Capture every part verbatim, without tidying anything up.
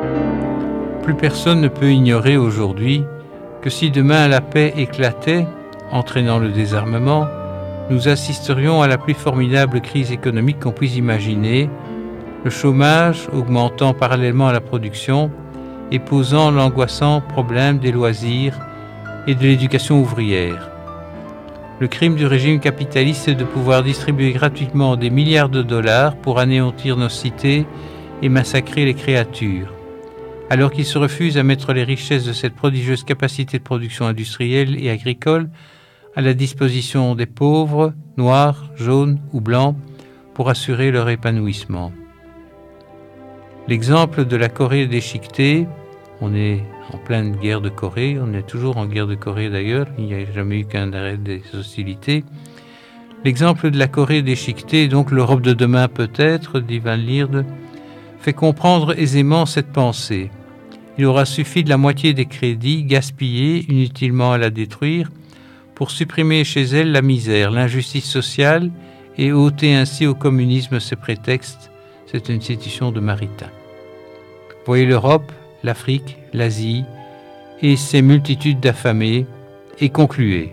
Plus personne ne peut ignorer aujourd'hui que si demain la paix éclatait, entraînant le désarmement, nous assisterions à la plus formidable crise économique qu'on puisse imaginer, le chômage augmentant parallèlement à la production et posant l'angoissant problème des loisirs et de l'éducation ouvrière. Le crime du régime capitaliste est de pouvoir distribuer gratuitement des milliards de dollars pour anéantir nos cités et massacrer les créatures, alors qu'il se refuse à mettre les richesses de cette prodigieuse capacité de production industrielle et agricole à la disposition des pauvres, noirs, jaunes ou blancs, pour assurer leur épanouissement. L'exemple de la Corée déchiquetée, on est en pleine guerre de Corée, on est toujours en guerre de Corée d'ailleurs, il n'y a jamais eu qu'un arrêt des hostilités. L'exemple de la Corée déchiquetée, donc l'Europe de demain peut-être, dit Van Lierde, fait comprendre aisément cette pensée. Il aura suffi de la moitié des crédits gaspillés inutilement à la détruire pour supprimer chez elle la misère, l'injustice sociale et ôter ainsi au communisme ses prétextes. C'est une citation de Maritain. Voyez l'Europe, l'Afrique, l'Asie et ses multitudes d'affamés et concluez.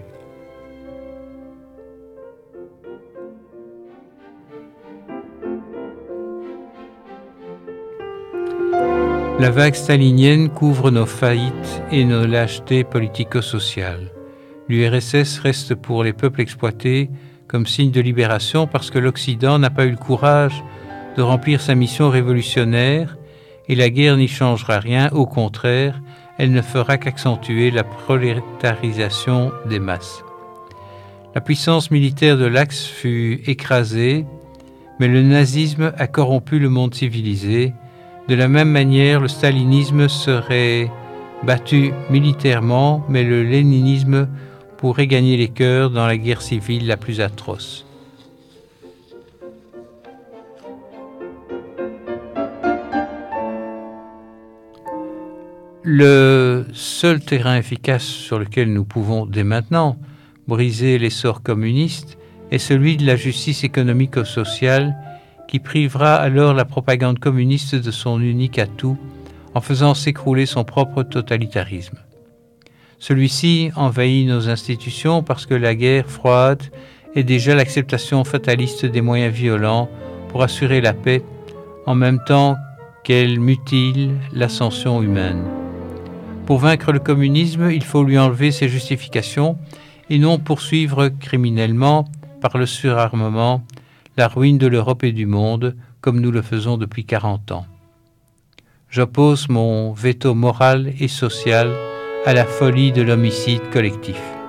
La vague stalinienne couvre nos faillites et nos lâchetés politico-sociales. L'U R S S reste pour les peuples exploités comme signe de libération parce que l'Occident n'a pas eu le courage de remplir sa mission révolutionnaire et la guerre n'y changera rien, au contraire, elle ne fera qu'accentuer la prolétarisation des masses. La puissance militaire de l'Axe fut écrasée, mais le nazisme a corrompu le monde civilisé. De la même manière, le stalinisme serait battu militairement, mais le léninisme pourrait gagner les cœurs dans la guerre civile la plus atroce. Le seul terrain efficace sur lequel nous pouvons dès maintenant briser l'essor communiste est celui de la justice économico-sociale qui privera alors la propagande communiste de son unique atout en faisant s'écrouler son propre totalitarisme. Celui-ci envahit nos institutions parce que la guerre froide est déjà l'acceptation fataliste des moyens violents pour assurer la paix en même temps qu'elle mutile l'ascension humaine. Pour vaincre le communisme, il faut lui enlever ses justifications et non poursuivre criminellement, par le surarmement, la ruine de l'Europe et du monde, comme nous le faisons depuis quarante ans. J'oppose mon veto moral et social à la folie de l'homicide collectif.